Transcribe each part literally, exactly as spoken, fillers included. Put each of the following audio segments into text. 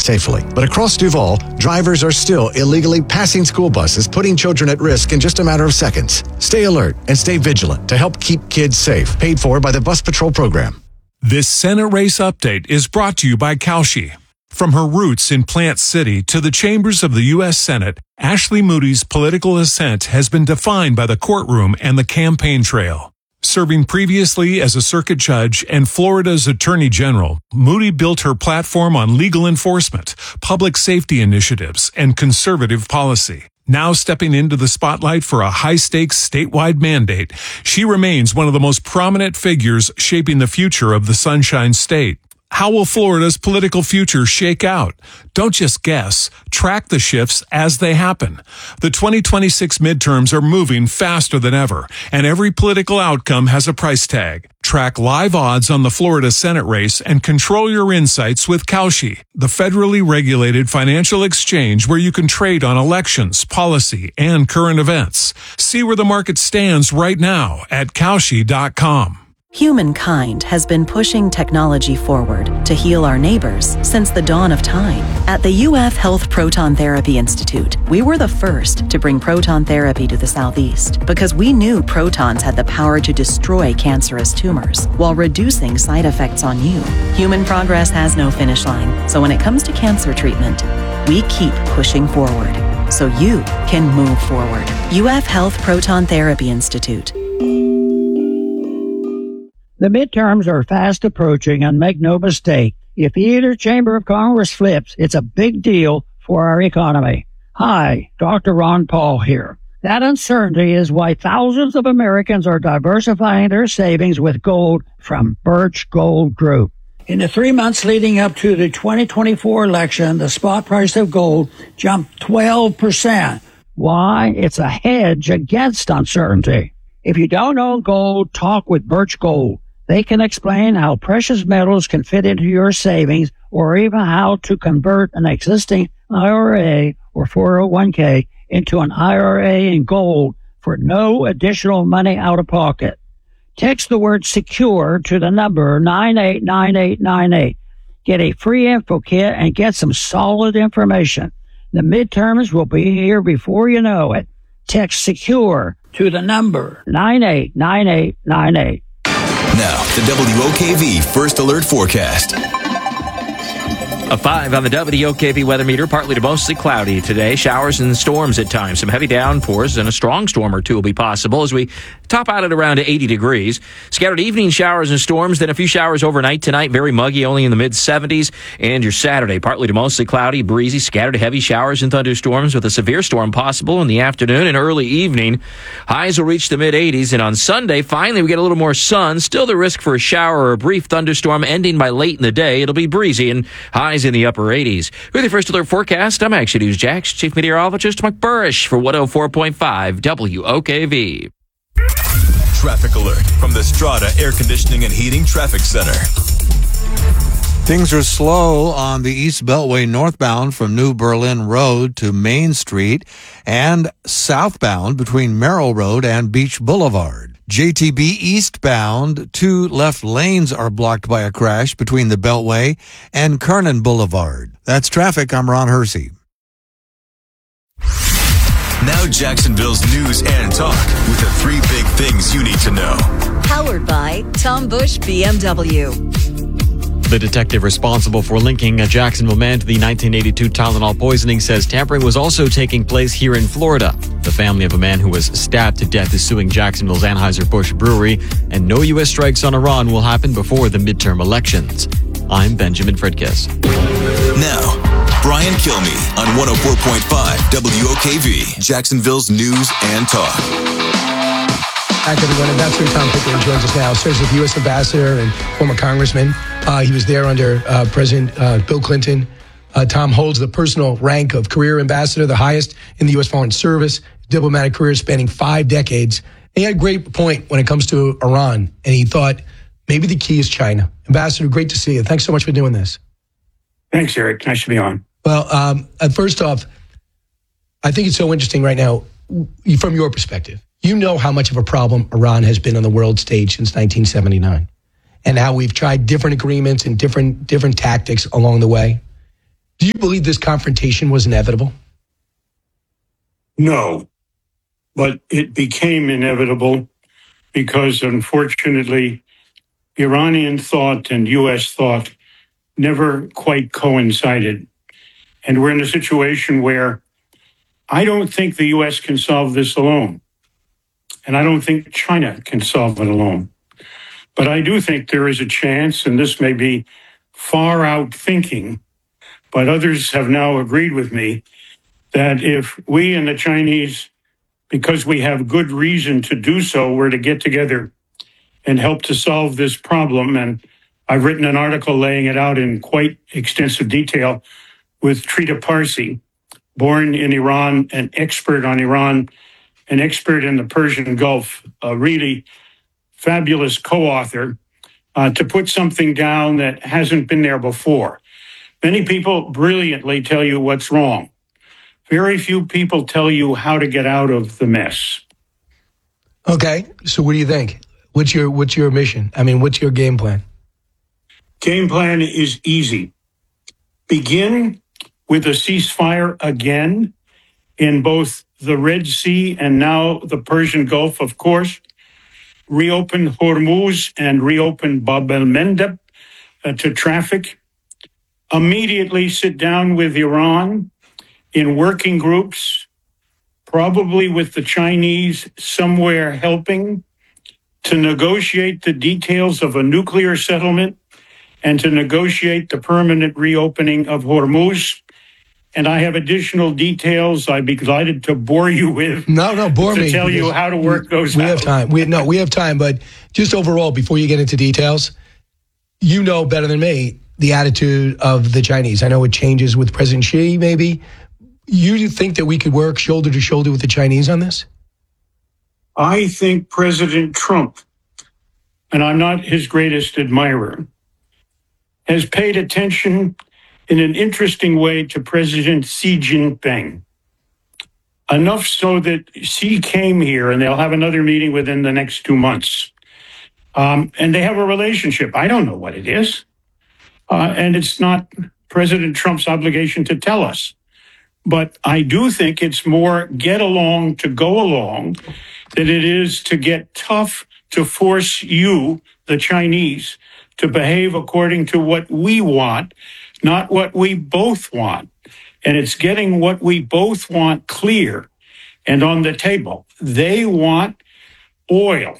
safely. But across Duval, drivers are still illegally passing school buses, putting children at risk in just a matter of seconds. Stay alert and stay vigilant to help keep kids safe. Paid for by the Bus Patrol Program. This Senate race update is brought to you by Kalshi. From her roots in Plant City to the chambers of the U S Senate, Ashley Moody's political ascent has been defined by the courtroom and the campaign trail. Serving previously as a circuit judge and Florida's attorney general, Moody built her platform on legal enforcement, public safety initiatives, and conservative policy. Now stepping into the spotlight for a high-stakes statewide mandate, she remains one of the most prominent figures shaping the future of the Sunshine State. How will Florida's political future shake out? Don't just guess. Track the shifts as they happen. The twenty twenty-six midterms are moving faster than ever, and every political outcome has a price tag. Track live odds on the Florida Senate race and control your insights with Kalshi, the federally regulated financial exchange where you can trade on elections, policy, and current events. See where the market stands right now at Kalshi dot com. Humankind has been pushing technology forward to heal our neighbors since the dawn of time. At the U F Health Proton Therapy Institute, we were the first to bring proton therapy to the Southeast because we knew protons had the power to destroy cancerous tumors while reducing side effects on you. Human progress has no finish line, so when it comes to cancer treatment, we keep pushing forward so you can move forward. U F Health Proton Therapy Institute. The midterms are fast approaching, and make no mistake, if either chamber of Congress flips, it's a big deal for our economy. Hi, Doctor Ron Paul here. That uncertainty is why thousands of Americans are diversifying their savings with gold from Birch Gold Group. In the three months leading up to the twenty twenty-four election, the spot price of gold jumped twelve percent. Why? It's a hedge against uncertainty. If you don't own gold, talk with Birch Gold. They can explain how precious metals can fit into your savings or even how to convert an existing I R A or four oh one k into an I R A in gold for no additional money out of pocket. Text the word SECURE to the number nine eight nine eight nine eight. Get a free info kit and get some solid information. The midterms will be here before you know it. Text SECURE to the number nine eight nine eight nine eight. Now, the W O K V First Alert Forecast. A five on the W O K V weather meter, partly to mostly cloudy today. Showers and storms at times. Some heavy downpours and a strong storm or two will be possible as we top out at around eighty degrees. Scattered evening showers and storms, then a few showers overnight tonight. Very muggy, only in the mid seventies. And your Saturday, partly to mostly cloudy, breezy, scattered heavy showers and thunderstorms with a severe storm possible in the afternoon and early evening. Highs will reach the mid eighties. And on Sunday, finally, we get a little more sun. Still the risk for a shower or a brief thunderstorm ending by late in the day. It'll be breezy and highs in the upper eighties. With your First Alert forecast, I'm Action News Jax, Chief Meteorologist Mike Burrish for one oh four point five W O K V. Traffic alert from the Strata Air Conditioning and Heating Traffic Center. Things are slow on the East Beltway northbound from New Berlin Road to Main Street and southbound between Merrill Road and Beach Boulevard. J T B eastbound, two left lanes are blocked by a crash between the Beltway and Kernan Boulevard. That's traffic. I'm Ron Hersey. Now Jacksonville's news and talk with the three big things you need to know. Powered by Tom Bush B M W. The detective responsible for linking a Jacksonville man to the nineteen eighty-two Tylenol poisoning says tampering was also taking place here in Florida. The family of a man who was stabbed to death is suing Jacksonville's Anheuser-Busch Brewery, and no U S strikes on Iran will happen before the midterm elections. I'm Benjamin Fredkiss. Now, Brian Kilmeade on one oh four point five W O K V, Jacksonville's news and talk. Back everyone, Ambassador Tom Pickering joins us now. Serves as the U S Ambassador and former Congressman. Uh, he was there under uh, President uh, Bill Clinton. Uh, Tom holds the personal rank of Career Ambassador, the highest in the U S Foreign Service, diplomatic career spanning five decades. And he had a great point when it comes to Iran, and he thought maybe the key is China. Ambassador, great to see you. Thanks so much for doing this. Thanks, Eric. Nice to be on. Well, um, uh, first off, I think it's so interesting right now, from your perspective. You know how much of a problem Iran has been on the world stage since nineteen seventy-nine, and how we've tried different agreements and different different tactics along the way. Do you believe this confrontation was inevitable? No, but it became inevitable because, unfortunately, Iranian thought and U S thought never quite coincided. And we're in a situation where I don't think the U S can solve this alone. And I don't think China can solve it alone. But I do think there is a chance, and this may be far out thinking, but others have now agreed with me, that if we and the Chinese, because we have good reason to do so, were to get together and help to solve this problem, and I've written an article laying it out in quite extensive detail with Trita Parsi, born in Iran, an expert on Iran, an expert in the Persian Gulf, a really fabulous co-author, uh, to put something down that hasn't been there before. Many people brilliantly tell you what's wrong. Very few people tell you how to get out of the mess. Okay, so what do you think? What's your what's your mission? I mean, what's your game plan? Game plan is easy. Begin with a ceasefire again in both the Red Sea and now the Persian Gulf, of course. Reopen Hormuz and reopen Bab el-Mandeb uh, to traffic. Immediately sit down with Iran in working groups, probably with the Chinese somewhere helping, to negotiate the details of a nuclear settlement and to negotiate the permanent reopening of Hormuz. And I have additional details I'd be delighted to bore you with. No, no, bore to me. To tell you how to work those we out. We have time. We, no, we have time. But just overall, before you get into details, you know better than me the attitude of the Chinese. I know it changes with President Xi, maybe. You think that we could work shoulder to shoulder with the Chinese on this? I think President Trump, and I'm not his greatest admirer, has paid attention in an interesting way to President Xi Jinping. Enough so that Xi came here, and they'll have another meeting within the next two months. Um, and they have a relationship. I don't know what it is. Uh, and it's not President Trump's obligation to tell us. But I do think it's more get along to go along than it is to get tough to force you, the Chinese, to behave according to what we want, not what we both want. And it's getting what we both want clear and on the table. They want oil.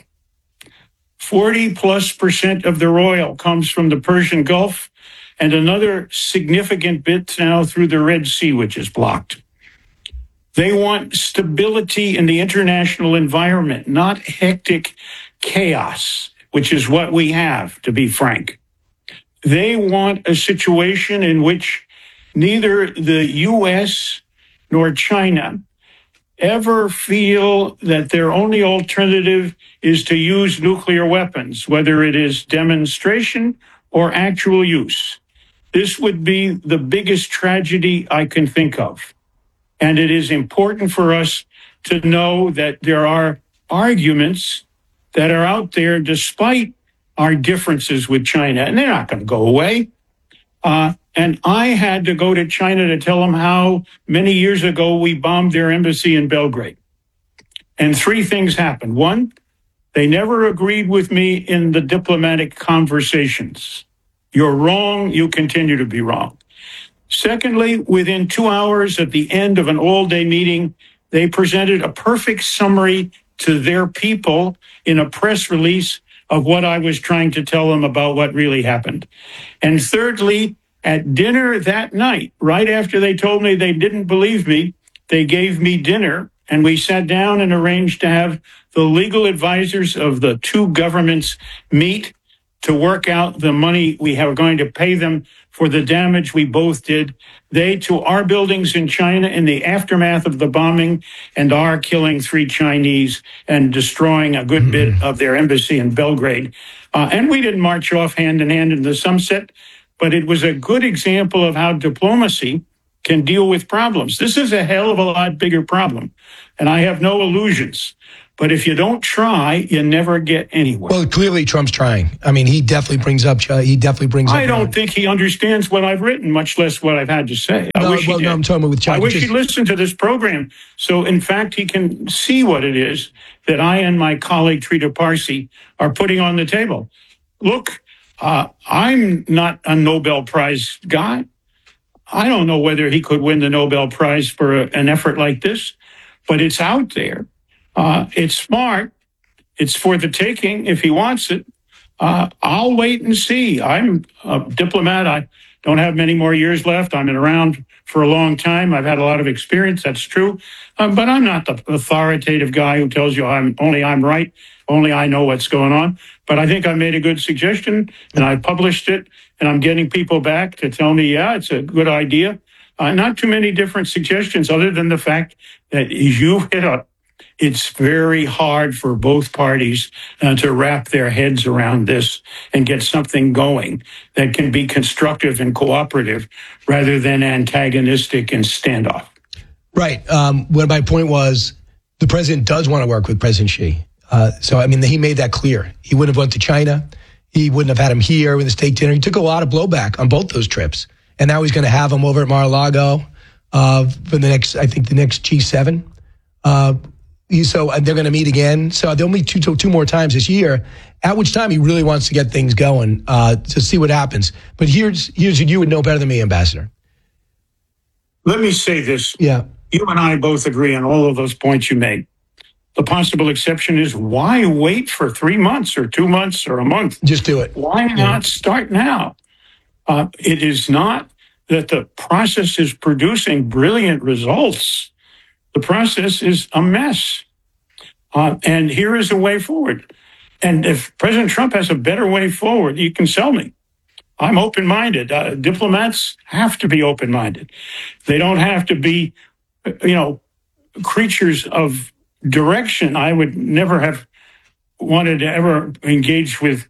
forty plus percent of their oil comes from the Persian Gulf, and another significant bit now through the Red Sea, which is blocked. They want stability in the international environment, not hectic chaos, which is what we have, to be frank. They want a situation in which neither the U S nor China ever feel that their only alternative is to use nuclear weapons, whether it is demonstration or actual use. This would be the biggest tragedy I can think of. And it is important for us to know that there are arguments that are out there despite our differences with China, and they're not going to go away. Uh, and I had to go to China to tell them how many years ago we bombed their embassy in Belgrade. And three things happened. One, they never agreed with me in the diplomatic conversations. You're wrong, you continue to be wrong. Secondly, within two hours at the end of an all-day meeting, they presented a perfect summary to their people in a press release of what I was trying to tell them about what really happened. And thirdly, at dinner that night, right after they told me they didn't believe me, they gave me dinner, and we sat down and arranged to have the legal advisors of the two governments meet to work out the money we are going to pay them for the damage we both did. They to our buildings in China in the aftermath of the bombing, and our killing three Chinese and destroying a good mm-hmm. bit of their embassy in Belgrade. Uh, and we didn't march off hand in hand in the sunset, but it was a good example of how diplomacy can deal with problems. This is a hell of a lot bigger problem, and I have no illusions. But if you don't try, you never get anywhere. Well, clearly Trump's trying. I mean, he definitely brings up. Uh, he definitely brings. I up don't uh, think he understands what I've written, much less what I've had to say. I no, wish well, he did. no, I'm talking about with China. I wish Just, he'd listen to this program, so in fact he can see what it is that I and my colleague Trita Parsi are putting on the table. Look, uh, I'm not a Nobel Prize guy. I don't know whether he could win the Nobel Prize for a, an effort like this, but it's out there. Uh, it's smart. It's for the taking if he wants it. Uh, I'll wait and see. I'm a diplomat. I don't have many more years left. I've been around for a long time. I've had a lot of experience. That's true. Um, but I'm not the authoritative guy who tells you I'm only I'm right. Only I know what's going on. But I think I made a good suggestion and I published it and I'm getting people back to tell me, yeah, it's a good idea. Uh, not too many different suggestions other than the fact that you hit up. It's very hard for both parties uh, to wrap their heads around this and get something going that can be constructive and cooperative rather than antagonistic and standoff. right. Um, what my point was, the president does want to work with President Xi. Uh, so, I mean, he made that clear. He wouldn't have went to China. He wouldn't have had him here with the state dinner. He took a lot of blowback on both those trips. And now he's going to have him over at Mar-a-Lago uh, for the next, I think, the next G seven. Uh, So uh, they're going to meet again. So they'll meet two, two, two more times this year, at which time he really wants to get things going uh, to see what happens. But here's here's what you would know better than me, Ambassador. Let me say this. Yeah. You and I both agree on all of those points you made. The possible exception is why wait for three months or two months or a month? Just do it. Why not Yeah. start now? Uh, it is not that the process is producing brilliant results. The process is a mess. Uh, and here is a way forward. And if President Trump has a better way forward, you can sell me. I'm open-minded. Uh, diplomats have to be open-minded. They don't have to be, you know, creatures of direction. I would never have wanted to ever engage with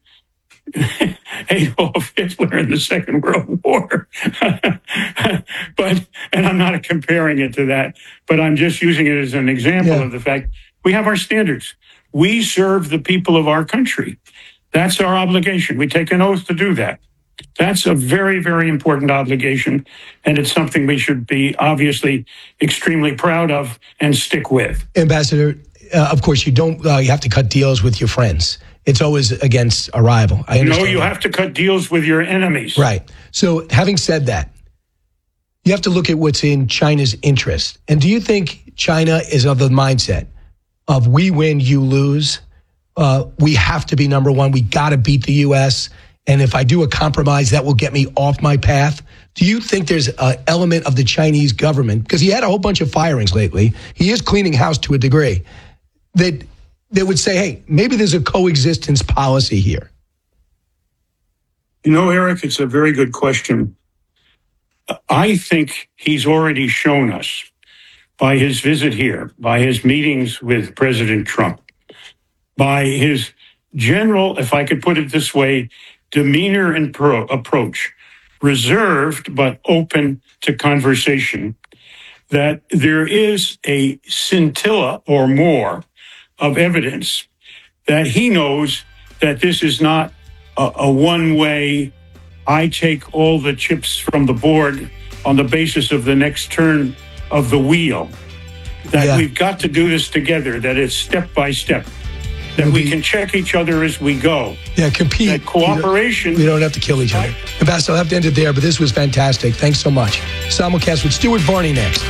Adolf Hitler in the Second World War. But, and I'm not comparing it to that, but I'm just using it as an example Yeah. of the fact we have our standards. We serve the people of our country. That's our obligation. We take an oath to do that. That's a very, very important obligation, and it's something we should be obviously extremely proud of and stick with. Ambassador, uh, of course, you don't. Uh, you have to cut deals with your friends. It's always against a rival. I understand. No, you that. have to cut deals with your enemies. Right. So, having said that, you have to look at what's in China's interest. And do you think China is of the mindset of we win, you lose? Uh, we have to be number one. We got to beat the U S. And if I do a compromise, that will get me off my path. Do you think there's an element of the Chinese government, because he had a whole bunch of firings lately, he is cleaning house to a degree, that they would say, hey, maybe there's a coexistence policy here? You know, Eric, it's a very good question. I think he's already shown us by his visit here, by his meetings with President Trump, by his general, if I could put it this way, demeanor and pro- approach, reserved but open to conversation, that there is a scintilla or more of evidence that he knows that this is not a, a one-way, I take all the chips from the board on the basis of the next turn of the wheel, that Yeah. we've got to do this together, that it's step by step, that we can check each other as we go. Yeah, compete. That cooperation. We don't have to kill each other. Ambassador, I'll have to end it there, but this was fantastic. Thanks so much. Simulcast with Stuart Varney next.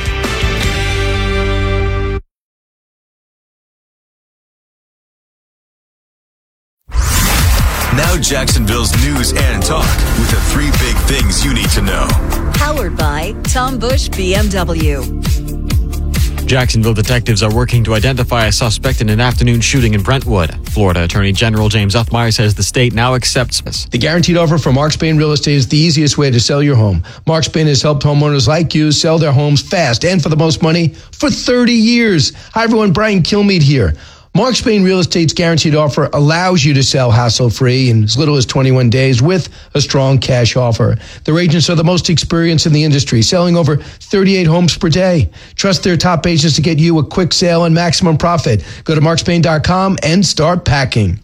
Now Jacksonville's news and talk with the three big things you need to know. Powered by Tom Bush B M W. Jacksonville detectives are working to identify a suspect in an afternoon shooting in Brentwood. Florida Attorney General James Uthmeyer says the state now accepts this. The guaranteed offer from Mark Spain Real Estate is the easiest way to sell your home. Mark Spain has helped homeowners like you sell their homes fast and for the most money for thirty years. Hi, everyone. Brian Kilmeade here. Mark Spain Real Estate's guaranteed offer allows you to sell hassle-free in as little as twenty-one days with a strong cash offer. Their agents are the most experienced in the industry, selling over thirty-eight homes per day. Trust their top agents to get you a quick sale and maximum profit. Go to mark spain dot com and start packing.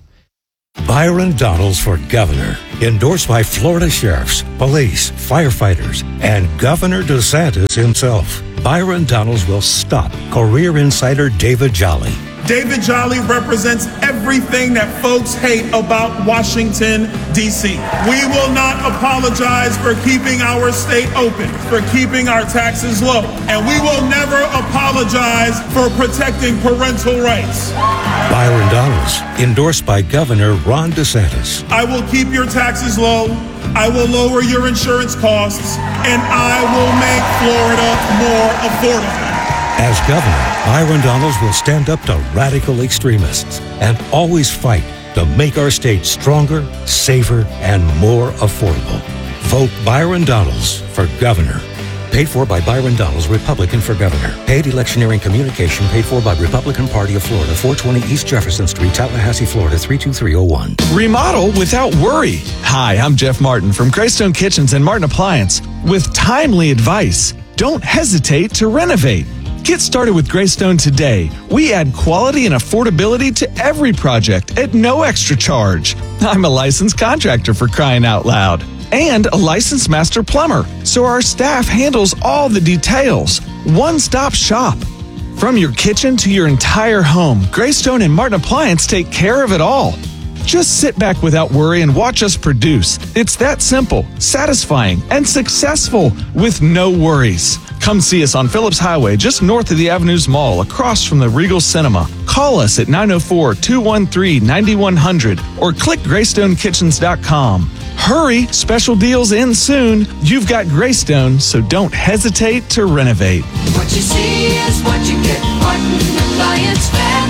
Byron Donalds for governor, endorsed by Florida sheriffs, police, firefighters, and Governor DeSantis himself. Byron Donalds will stop career insider David Jolly. David Jolly represents everything that folks hate about Washington, D C. We will not apologize for keeping our state open, for keeping our taxes low, and we will never apologize for protecting parental rights. Byron Donalds, endorsed by Governor Ron DeSantis. I will keep your taxes low, I will lower your insurance costs, and I will make Florida more affordable. As governor, Byron Donalds will stand up to radical extremists and always fight to make our state stronger, safer, and more affordable. Vote Byron Donalds for governor. Paid for by Byron Donalds, Republican for governor. Paid electioneering communication paid for by Republican Party of Florida, four twenty East Jefferson Street, Tallahassee, Florida, three two three oh one. Remodel without worry. Hi, I'm Jeff Martin from Greystone Kitchens and Martin Appliance. With timely advice, don't hesitate to renovate. Get started with Greystone today. We add quality and affordability to every project at no extra charge. I'm a licensed contractor, for crying out loud, and a licensed master plumber, so our staff handles all the details. One-stop shop. From your kitchen to your entire home, Greystone and Martin Appliance take care of it all. Just sit back without worry and watch us produce. It's that simple, satisfying, and successful with no worries. Come see us on Phillips Highway, just north of the Avenues Mall, across from the Regal Cinema. Call us at nine oh four, two one three, nine one hundred or click greystone kitchens dot com. Hurry, special deals end soon. You've got Greystone, so don't hesitate to renovate. What you see is what you get. Martin Appliance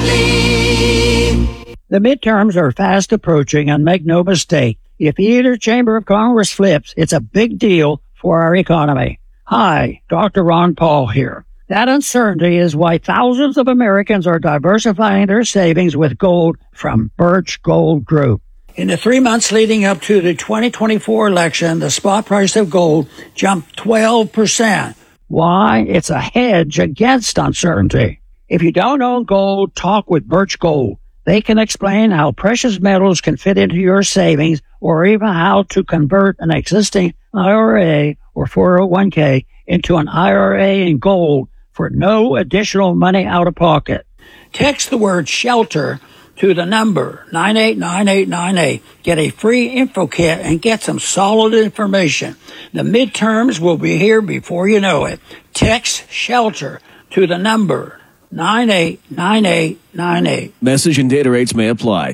Family. The midterms are fast approaching, and make no mistake, if either chamber of Congress flips, it's a big deal for our economy. Hi, Doctor Ron Paul here. That uncertainty is why thousands of Americans are diversifying their savings with gold from Birch Gold Group. In the three months leading up to the twenty twenty-four election, the spot price of gold jumped twelve percent. Why? It's a hedge against uncertainty. If you don't own gold, talk with Birch Gold. They can explain how precious metals can fit into your savings, or even how to convert an existing I R A or four oh one k into an I R A in gold for no additional money out of pocket. Text the word SHELTER to the number nine eight nine eight nine eight. Get a free info kit and get some solid information. The midterms will be here before you know it. Text SHELTER to the number nine eight nine eight nine eight. Message and data rates may apply.